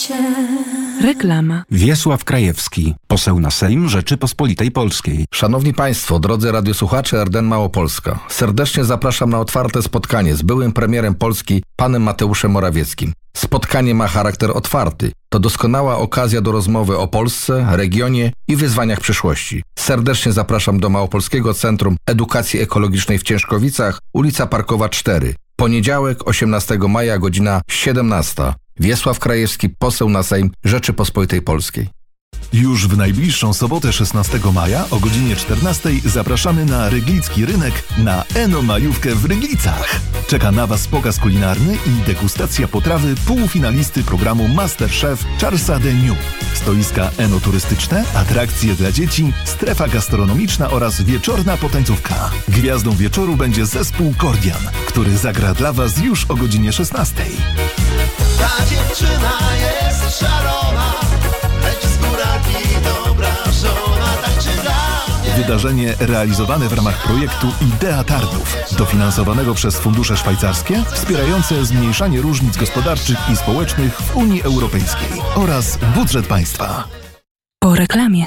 Reklama. Wiesław Krajewski, poseł na Sejm Rzeczypospolitej Polskiej. Szanowni Państwo, drodzy radiosłuchacze RDN Małopolska, serdecznie zapraszam na otwarte spotkanie z byłym premierem Polski, panem Mateuszem Morawieckim. Spotkanie ma charakter otwarty. To doskonała okazja do rozmowy o Polsce, regionie i wyzwaniach przyszłości. Serdecznie zapraszam do Małopolskiego Centrum Edukacji Ekologicznej w Ciężkowicach, ulica Parkowa 4. Poniedziałek, 18 maja, godzina 17. Wiesław Krajewski, poseł na Sejm Rzeczypospolitej Polskiej. Już w najbliższą sobotę 16 maja o godzinie 14 zapraszamy na Ryglicki Rynek na Eno-majówkę w Ryglicach. Czeka na Was pokaz kulinarny i degustacja potrawy półfinalisty programu MasterChef Charlesa Deniu. Stoiska enoturystyczne, atrakcje dla dzieci, strefa gastronomiczna oraz wieczorna potańcówka. Gwiazdą wieczoru będzie zespół Kordian, który zagra dla Was już o godzinie 16. Ta dziewczyna jest szalona, leci z góraki dobra żona, tańczy dla mnie. Wydarzenie realizowane w ramach projektu Idea Tarnów, dofinansowanego przez fundusze szwajcarskie, wspierające zmniejszanie różnic gospodarczych i społecznych w Unii Europejskiej oraz budżet państwa. Po reklamie.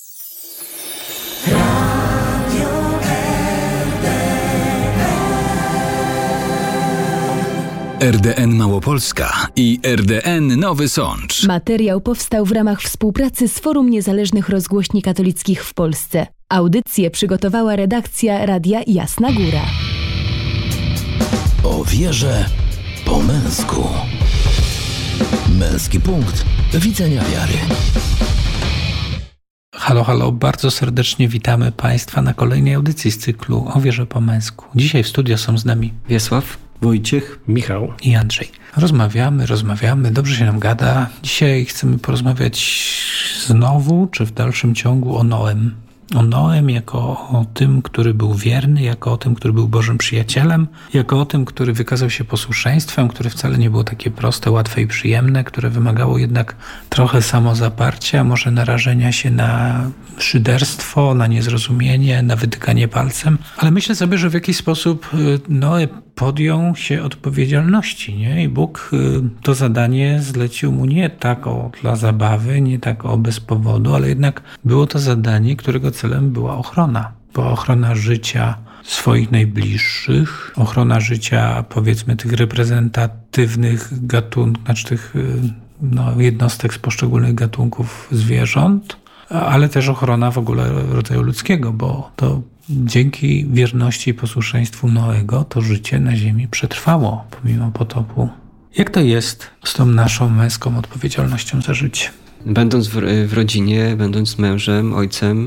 RDN Małopolska i RDN Nowy Sącz. Materiał powstał w ramach współpracy z Forum Niezależnych Rozgłośni Katolickich w Polsce. Audycję przygotowała redakcja Radia Jasna Góra. O wierze po męsku. Męski punkt widzenia wiary. Halo, halo, bardzo serdecznie witamy Państwa na kolejnej audycji z cyklu O wierze po męsku. Dzisiaj w studio są z nami Wiesław, Wojciech, Michał i Andrzej. Rozmawiamy, dobrze się nam gada. Dzisiaj chcemy porozmawiać znowu, czy w dalszym ciągu o Noem. O Noem jako o tym, który był wierny, jako o tym, który był Bożym przyjacielem, jako o tym, który wykazał się posłuszeństwem, które wcale nie było takie proste, łatwe i przyjemne, które wymagało jednak trochę samozaparcia, może narażenia się na szyderstwo, na niezrozumienie, na wytykanie palcem. Ale myślę sobie, że w jakiś sposób Noe podjął się odpowiedzialności, nie? I Bóg to zadanie zlecił mu nie tak dla zabawy, nie tak bez powodu, ale jednak było to zadanie, którego celem była ochrona. Była ochrona życia swoich najbliższych, ochrona życia, powiedzmy, tych reprezentatywnych gatunków, znaczy tych jednostek z poszczególnych gatunków zwierząt, ale też ochrona w ogóle rodzaju ludzkiego, bo to dzięki wierności i posłuszeństwu Noego to życie na ziemi przetrwało pomimo potopu. Jak to jest z tą naszą męską odpowiedzialnością za życie? Będąc w rodzinie, będąc mężem, ojcem,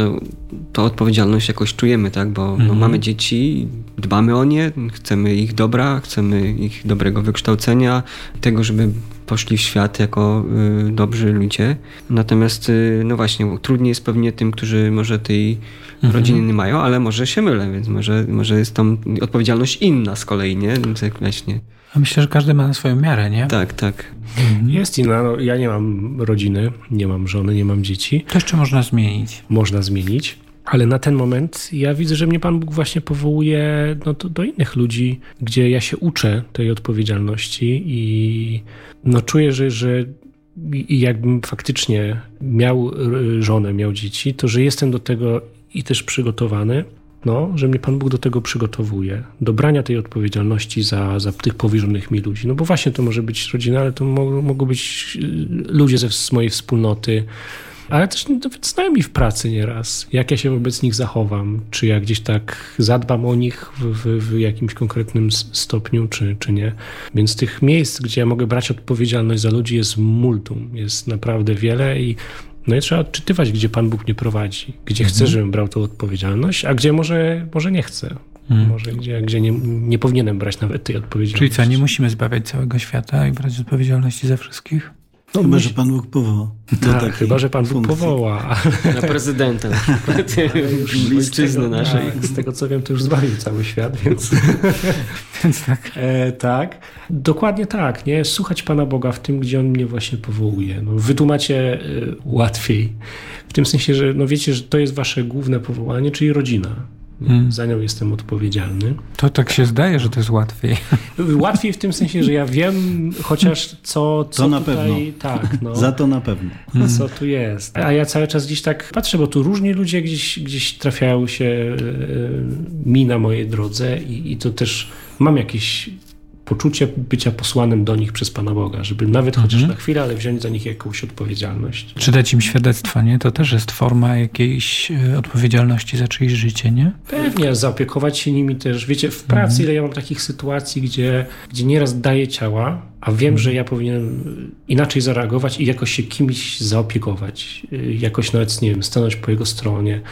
to odpowiedzialność jakoś czujemy, tak? Bo mamy dzieci, dbamy o nie, chcemy ich dobra, chcemy ich dobrego wykształcenia, tego, żeby poszli w świat jako dobrzy ludzie. Natomiast, no właśnie, trudniej jest pewnie tym, którzy może tej rodziny nie mają, ale może się mylę, więc może jest tam odpowiedzialność inna z kolei, nie? Tak właśnie. A myślę, że każdy ma na swoją miarę, nie? Tak. Jest inna. No, ja nie mam rodziny, nie mam żony, nie mam dzieci. To jeszcze można zmienić. Można zmienić. Ale na ten moment ja widzę, że mnie Pan Bóg właśnie powołuje do innych ludzi, gdzie ja się uczę tej odpowiedzialności i czuję, że jakbym faktycznie miał żonę, miał dzieci, to że jestem do tego i też przygotowany, że mnie Pan Bóg do tego przygotowuje, do brania tej odpowiedzialności za tych powierzonych mi ludzi. No bo właśnie to może być rodzina, ale to mogą być ludzie z mojej wspólnoty, ale też nawet znajomi w pracy nieraz. Jak ja się wobec nich zachowam, czy ja gdzieś tak zadbam o nich w jakimś konkretnym stopniu, czy nie. Więc tych miejsc, gdzie ja mogę brać odpowiedzialność za ludzi jest multum, jest naprawdę wiele i trzeba odczytywać, gdzie Pan Bóg mnie prowadzi, gdzie chce, żebym brał tą odpowiedzialność, a gdzie może nie chcę. Może gdzie nie powinienem brać nawet tej odpowiedzialności. Czyli co, nie musimy zbawiać całego świata i brać odpowiedzialności za wszystkich? Chyba, że Pan Bóg powoła. Chyba, że Pan Bóg powoła. Na prezydenta na przykład ojczyzny naszej. Z tego co wiem, to już zbawił cały świat, więc tak. Tak. Dokładnie tak, nie? Słuchać Pana Boga w tym, gdzie On mnie właśnie powołuje. Wy tu macie łatwiej. W tym sensie, że wiecie, że to jest wasze główne powołanie, czyli rodzina. Za nią jestem odpowiedzialny. To tak się zdaje, że to jest łatwiej. Łatwiej w tym sensie, że ja wiem chociaż co to na tutaj... pewno. Tak, no. Za to na pewno. Co tu jest. A ja cały czas gdzieś tak patrzę, bo tu różni ludzie gdzieś trafiają się mi na mojej drodze i to też mam jakieś poczucie bycia posłanym do nich przez Pana Boga, żeby nawet chociaż na chwilę, ale wziąć za nich jakąś odpowiedzialność. Czytać im świadectwa, nie? To też jest forma jakiejś odpowiedzialności za czyjeś życie, nie? Pewnie, zaopiekować się nimi też. Wiecie, w pracy ile ja mam takich sytuacji, gdzie nieraz daję ciała, a wiem, że ja powinienem inaczej zareagować i jakoś się kimś zaopiekować. Jakoś nawet, nie wiem, stanąć po jego stronie.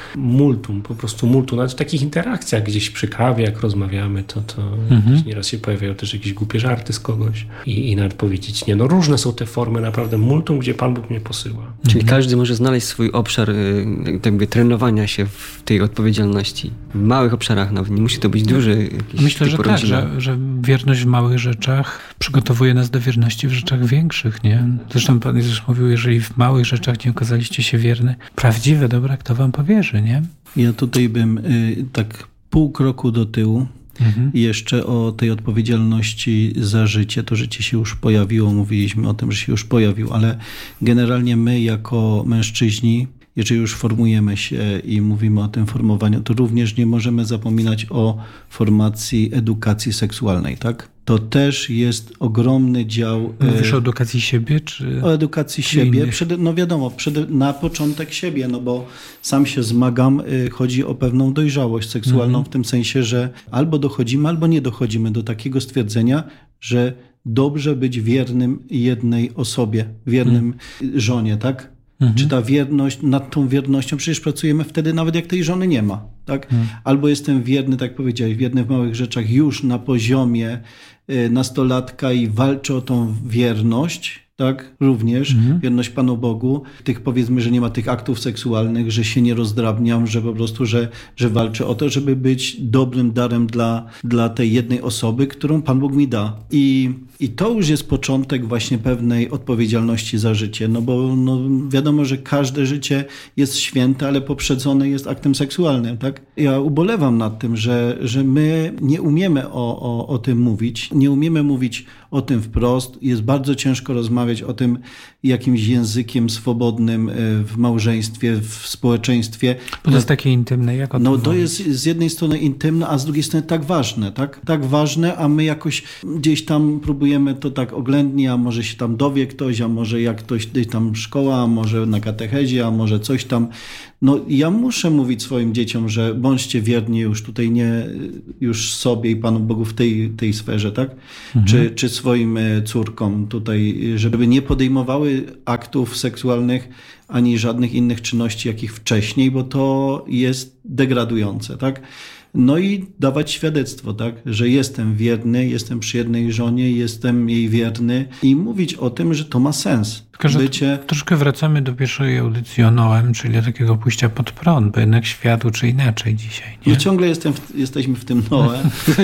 Po prostu multum. Nawet w takich interakcjach gdzieś przy kawie, jak rozmawiamy, to nieraz się pojawiają też jakieś głupie żarty z kogoś i nawet powiedzieć, nie, no różne są te formy naprawdę multum, gdzie Pan Bóg mnie posyła. Czyli każdy może znaleźć swój obszar jakby trenowania się w tej odpowiedzialności. W małych obszarach nawet, nie musi to być duży jakiś Myślę, że tak, że wierność w małych rzeczach przygotowuje nas do wierności w rzeczach większych, nie? Zresztą Pan Jezus mówił, jeżeli w małych rzeczach nie okazaliście się wierny, prawdziwe dobra, kto wam powierzy, nie? Ja tutaj bym tak pół kroku do tyłu jeszcze o tej odpowiedzialności za życie. To życie się już pojawiło, mówiliśmy o tym, że się już pojawił, ale generalnie my jako mężczyźni, jeżeli już formujemy się i mówimy o tym formowaniu, to również nie możemy zapominać o formacji edukacji seksualnej, tak? To też jest ogromny dział... Mówisz o edukacji siebie, czy... O edukacji siebie. No wiadomo, na początek siebie, no bo sam się zmagam, chodzi o pewną dojrzałość seksualną w tym sensie, że albo dochodzimy, albo nie dochodzimy do takiego stwierdzenia, że dobrze być wiernym jednej osobie, wiernym żonie, tak? Czy ta wierność, nad tą wiernością, przecież pracujemy wtedy nawet jak tej żony nie ma, tak? Albo jestem wierny, tak powiedziałeś, wierny w małych rzeczach już na poziomie nastolatka i walczę o tą wierność, tak? Również wierność Panu Bogu. Tych powiedzmy, że nie ma tych aktów seksualnych, że się nie rozdrabniam, że po prostu, że walczę o to, żeby być dobrym darem dla tej jednej osoby, którą Pan Bóg mi da. I to już jest początek właśnie pewnej odpowiedzialności za życie, no bo wiadomo, że każde życie jest święte, ale poprzedzone jest aktem seksualnym, tak? Ja ubolewam nad tym, że my nie umiemy o tym mówić, nie umiemy mówić o tym wprost. Jest bardzo ciężko rozmawiać o tym jakimś językiem swobodnym w małżeństwie, w społeczeństwie. Bo to jest takie intymne, jak o tym No to mówić? jest z jednej strony intymne, a z drugiej strony tak ważne, tak? Tak ważne, a my jakoś gdzieś tam próbujemy to tak oględnie, a może się tam dowie ktoś, a może jak ktoś gdzieś tam szkoła, a może na katechezie, a może coś tam. No ja muszę mówić swoim dzieciom, że bądźcie wierni już tutaj nie już sobie i Panu Bogu w tej sferze, tak? Czy swoim córkom tutaj, żeby nie podejmowały aktów seksualnych ani żadnych innych czynności, jakich wcześniej, bo to jest degradujące, tak? No i dawać świadectwo, tak, że jestem wierny, jestem przy jednej żonie, jestem jej wierny i mówić o tym, że to ma sens. Tylko, że troszkę wracamy do pierwszej audycji o Noem, czyli do takiego pójścia pod prąd, bo jednak świat uczy inaczej dzisiaj. Nie? No ciągle jesteśmy w tym Noe,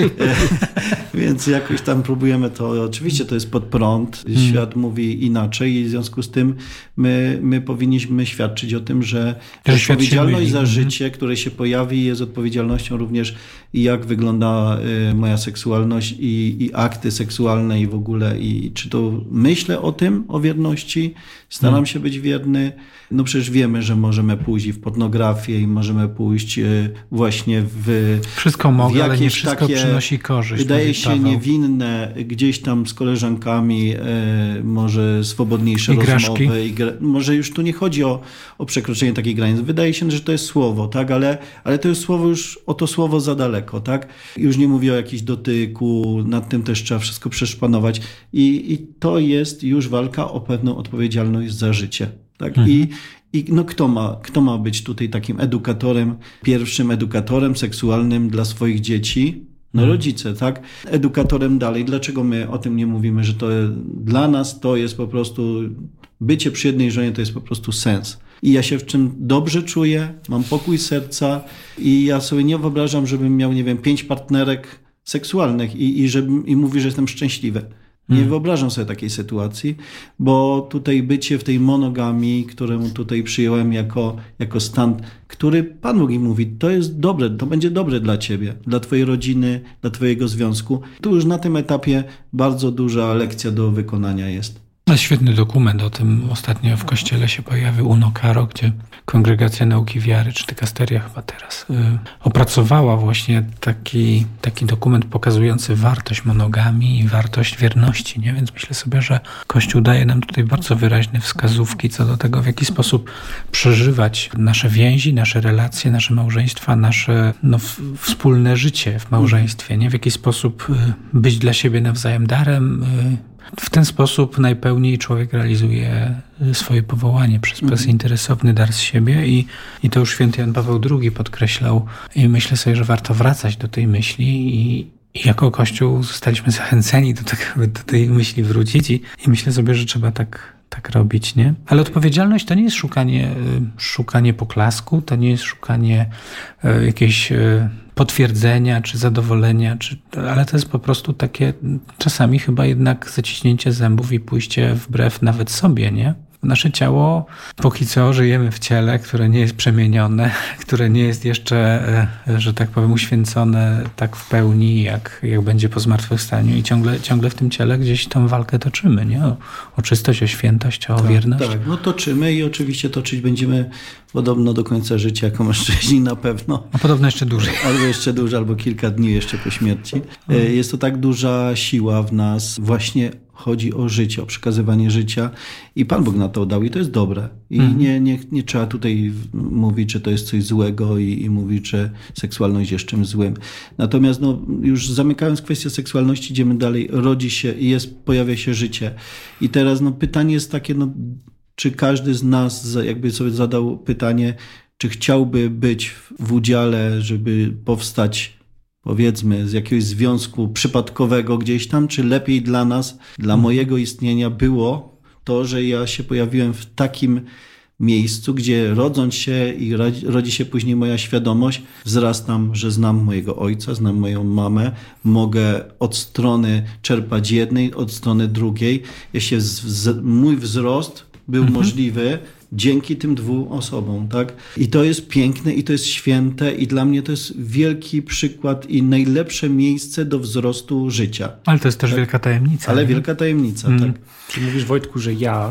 więc jakoś tam próbujemy to, oczywiście to jest pod prąd, świat mówi inaczej i w związku z tym my powinniśmy świadczyć o tym, że odpowiedzialność za życie, które się pojawi, jest odpowiedzialnością również jak wygląda moja seksualność i akty seksualne i w ogóle i czy to myślę o tym, o wierności, staram się być wierny. No przecież wiemy, że możemy pójść w pornografię i możemy pójść właśnie w... Wszystko mogę, ale nie wszystko przynosi korzyść. Wydaje się niewinne, gdzieś tam z koleżankami, może swobodniejsze rozmowy. Może już tu nie chodzi o przekroczenie takich granic. Wydaje się, że to jest słowo, tak? Ale to jest słowo już, o to słowo za daleko, tak? Już nie mówię o jakimś dotyku, nad tym też trzeba wszystko przeszpanować. I to jest już walka o pewną odpowiedzialność za życie. Tak? I no kto ma być tutaj takim edukatorem, pierwszym edukatorem seksualnym dla swoich dzieci? No rodzice, tak? Edukatorem dalej. Dlaczego my o tym nie mówimy, że to dla nas to jest po prostu, bycie przy jednej żonie to jest po prostu sens. I ja się w czym dobrze czuję, mam pokój serca i ja sobie nie wyobrażam, żebym miał, nie wiem, 5 partnerek seksualnych i mówi, że jestem szczęśliwy. Nie wyobrażam sobie takiej sytuacji, bo tutaj bycie w tej monogamii, którą tutaj przyjąłem jako stan, który Pan Bóg mi mówi, to jest dobre, to będzie dobre dla ciebie, dla twojej rodziny, dla twojego związku. Tu już na tym etapie bardzo duża lekcja do wykonania jest. Świetny dokument o tym ostatnio w Kościele się pojawił, Uno Caro, gdzie Kongregacja Nauki Wiary, czy dykasteria chyba teraz, opracowała właśnie taki dokument pokazujący wartość monogamii i wartość wierności, nie? Więc myślę sobie, że Kościół daje nam tutaj bardzo wyraźne wskazówki co do tego, w jaki sposób przeżywać nasze więzi, nasze relacje, nasze małżeństwa, nasze wspólne życie w małżeństwie, nie? W jaki sposób być dla siebie nawzajem darem. W ten sposób najpełniej człowiek realizuje swoje powołanie przez bezinteresowny dar z siebie i to już święty Jan Paweł II podkreślał i myślę sobie, że warto wracać do tej myśli i jako Kościół zostaliśmy zachęceni do tego, aby do tej myśli wrócić i myślę sobie, że trzeba tak robić, nie? Ale odpowiedzialność to nie jest szukanie poklasku, to nie jest szukanie jakiejś potwierdzenia czy zadowolenia, ale to jest po prostu takie czasami chyba jednak zaciśnięcie zębów i pójście wbrew nawet sobie, nie? Nasze ciało, póki co żyjemy w ciele, które nie jest przemienione, które nie jest jeszcze, że tak powiem, uświęcone tak w pełni, jak będzie po zmartwychwstaniu i ciągle w tym ciele gdzieś tą walkę toczymy, nie? O czystość, o świętość, o wierność. Tak, no toczymy i oczywiście toczyć będziemy podobno do końca życia jako mężczyźni na pewno. A podobno jeszcze dłużej. Albo jeszcze dłużej, albo kilka dni jeszcze po śmierci. Jest to tak duża siła w nas, właśnie chodzi o życie, o przekazywanie życia i Pan Bóg na to dał i to jest dobre. I nie trzeba tutaj mówić, że to jest coś złego i mówić, że seksualność jest czymś złym. Natomiast już zamykając kwestię seksualności, idziemy dalej, rodzi się i pojawia się życie. I teraz pytanie jest takie, czy każdy z nas jakby sobie zadał pytanie, czy chciałby być w udziale, żeby powstać, powiedzmy, z jakiegoś związku przypadkowego gdzieś tam, czy lepiej dla nas, dla mojego istnienia było to, że ja się pojawiłem w takim miejscu, gdzie rodząc się i rodzi się później moja świadomość, wzrastam, że znam mojego ojca, znam moją mamę, mogę od strony czerpać jednej, od strony drugiej. Mój wzrost był możliwy dzięki tym dwóm osobom, tak? I to jest piękne i to jest święte i dla mnie to jest wielki przykład i najlepsze miejsce do wzrostu życia. Ale to jest też wielka tajemnica. Ale wielka tajemnica, tak. Czyli mówisz, Wojtku, że ja,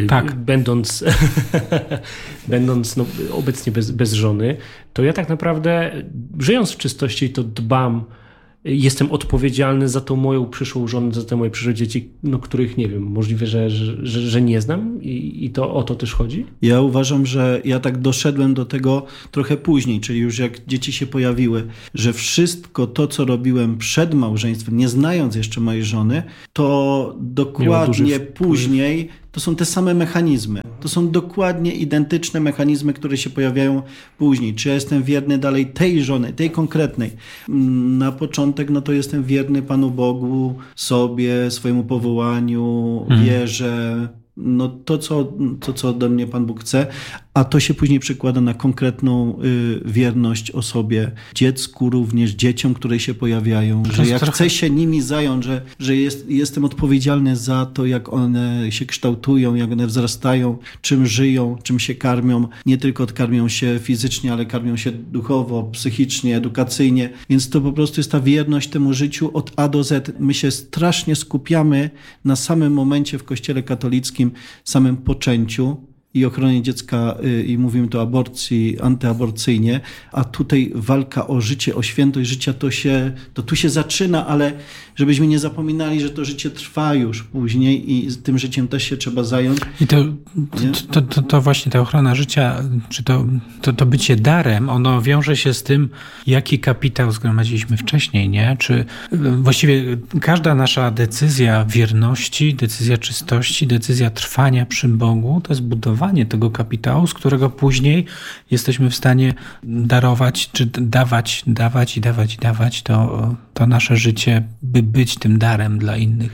będąc obecnie bez żony, to ja tak naprawdę, żyjąc w czystości, to dbam, jestem odpowiedzialny za tą moją przyszłą żonę, za te moje przyszłe dzieci, których nie wiem, możliwe, że nie znam i to o to też chodzi? Ja uważam, że ja tak doszedłem do tego trochę później, czyli już jak dzieci się pojawiły, że wszystko to, co robiłem przed małżeństwem, nie znając jeszcze mojej żony, to dokładnie później to są te same mechanizmy. To są dokładnie identyczne mechanizmy, które się pojawiają później. Czy ja jestem wierny dalej tej żony, tej konkretnej? Na początek to jestem wierny Panu Bogu, sobie, swojemu powołaniu, wierze. To, co ode mnie Pan Bóg chce, a to się później przekłada na konkretną wierność osobie, dziecku również, dzieciom, które się pojawiają, że jak chcę się nimi zająć, że jestem odpowiedzialny za to, jak one się kształtują, jak one wzrastają, czym żyją, czym się karmią. Nie tylko karmią się fizycznie, ale karmią się duchowo, psychicznie, edukacyjnie. Więc to po prostu jest ta wierność temu życiu od A do Z. My się strasznie skupiamy na samym momencie w Kościele katolickim, samym poczęciu i ochronie dziecka i mówimy to o aborcji antyaborcyjnie, a tutaj walka o życie, o świętość życia to tu się zaczyna, ale żebyśmy nie zapominali, że to życie trwa już później i tym życiem też się trzeba zająć. I to właśnie ta ochrona życia, czy to bycie darem, ono wiąże się z tym, jaki kapitał zgromadziliśmy wcześniej, nie? Czy właściwie każda nasza decyzja wierności, decyzja czystości, decyzja trwania przy Bogu, to jest budowanie tego kapitału, z którego później jesteśmy w stanie darować, czy dawać to nasze życie, by być tym darem dla innych, nie?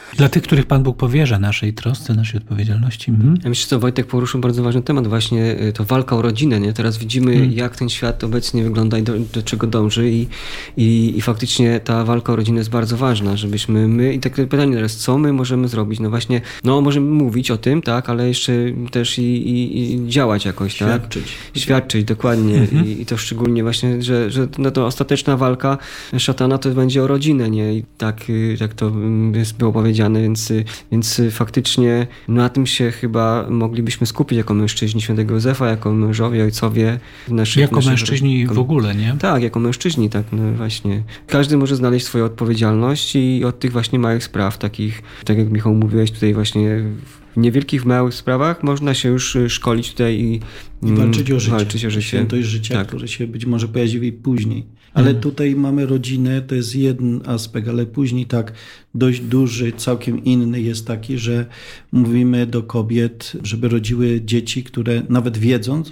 Dla tych, których Pan Bóg powierza naszej trosce, naszej odpowiedzialności. Ja myślę, że Wojtek poruszył bardzo ważny temat, właśnie to walka o rodzinę. Nie? Teraz widzimy, jak ten świat obecnie wygląda i do czego dąży i faktycznie ta walka o rodzinę jest bardzo ważna, żebyśmy i takie pytanie teraz, co my możemy zrobić? No właśnie, możemy mówić o tym, tak, ale jeszcze też i działać jakoś, tak? Świadczyć, dokładnie. I to szczególnie właśnie, że to ostateczna walka szatana to będzie o rodzinę, nie? I tak to było powiedziane, więc faktycznie na tym się chyba moglibyśmy skupić jako mężczyźni świętego Józefa, jako mężowie, ojcowie. Jako mężczyźni w ogóle, nie? Tak, jako mężczyźni, tak, no właśnie. Każdy może znaleźć swoją odpowiedzialność i od tych właśnie małych spraw, takich, tak jak Michał mówiłeś tutaj właśnie, w niewielkich, małych sprawach można się już szkolić tutaj i walczyć o życie. Świętość życia, tak, które się być może pojawi później. Ale tutaj mamy rodzinę, to jest jeden aspekt, ale później tak dość duży, całkiem inny jest taki, że mówimy do kobiet, żeby rodziły dzieci, które nawet wiedząc,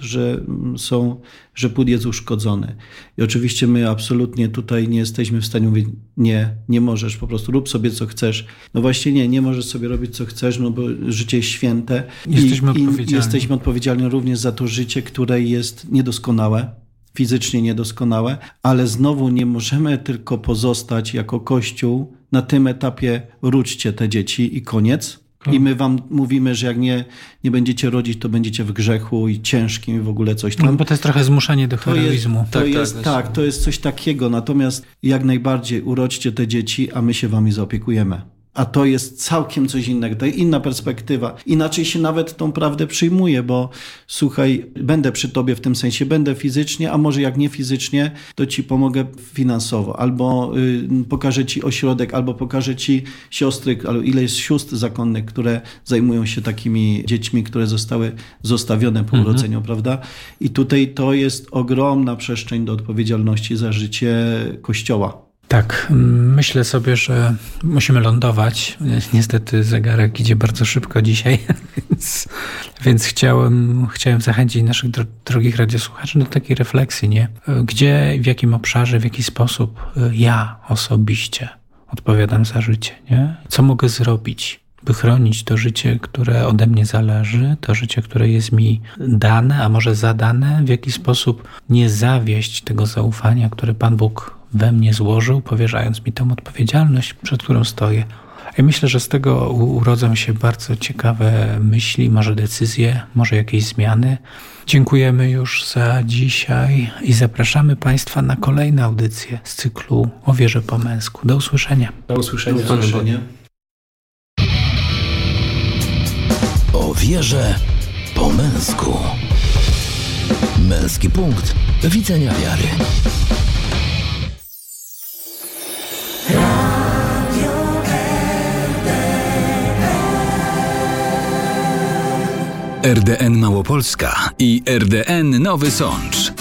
że płód jest uszkodzony. I oczywiście my absolutnie tutaj nie jesteśmy w stanie mówić, nie możesz, po prostu rób sobie co chcesz. No właśnie nie możesz sobie robić co chcesz, no bo życie jest święte. Jesteśmy odpowiedzialni również za to życie, które jest niedoskonałe, fizycznie niedoskonałe, ale znowu nie możemy tylko pozostać jako Kościół na tym etapie ródźcie te dzieci i koniec. I my wam mówimy, że jak nie będziecie rodzić, to będziecie w grzechu i ciężkim i w ogóle coś tam. No, bo to jest trochę zmuszanie do heroizmu. To jest coś takiego. Natomiast jak najbardziej urodźcie te dzieci, a my się wami zaopiekujemy. A to jest całkiem coś innego, to jest inna perspektywa. Inaczej się nawet tą prawdę przyjmuje, bo słuchaj, będę przy tobie w tym sensie, będę fizycznie, a może jak nie fizycznie, to ci pomogę finansowo, albo pokażę ci ośrodek, albo pokażę ci siostry, albo ile jest sióstr zakonnych, które zajmują się takimi dziećmi, które zostały zostawione po urodzeniu, prawda? I tutaj to jest ogromna przestrzeń do odpowiedzialności za życie Kościoła. Tak, myślę sobie, że musimy lądować. Niestety zegarek idzie bardzo szybko dzisiaj, więc chciałem zachęcić naszych drogich radiosłuchaczy do takiej refleksji, nie? Gdzie, w jakim obszarze, w jaki sposób ja osobiście odpowiadam za życie, nie? Co mogę zrobić, by chronić to życie, które ode mnie zależy, to życie, które jest mi dane, a może zadane, w jaki sposób nie zawieść tego zaufania, które Pan Bóg we mnie złożył, powierzając mi tę odpowiedzialność, przed którą stoję. I myślę, że z tego urodzą się bardzo ciekawe myśli, może decyzje, może jakieś zmiany. Dziękujemy już za dzisiaj i zapraszamy Państwa na kolejne audycje z cyklu O wierze po męsku. Do usłyszenia. Do usłyszenia. O wierze po męsku. Męski punkt widzenia wiary. RDN Małopolska i RDN Nowy Sącz.